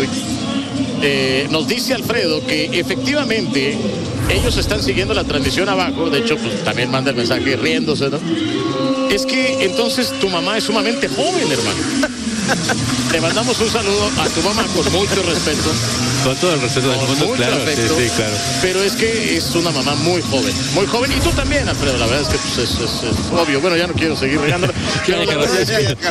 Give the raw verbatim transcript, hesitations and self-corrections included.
tuit. Eh, nos dice Alfredo que efectivamente ellos están siguiendo la transmisión abajo. De hecho, pues también manda el mensaje riéndose, ¿no? Es que entonces tu mamá es sumamente joven, hermano. Le mandamos un saludo a tu mamá con mucho respeto. Con todo el respeto del mundo, claro, afecto, sí, sí, claro. Pero es que es una mamá muy joven, muy joven. Y tú también, Alfredo, la verdad es que pues, es, es, es obvio. Bueno, ya no quiero seguir regándola.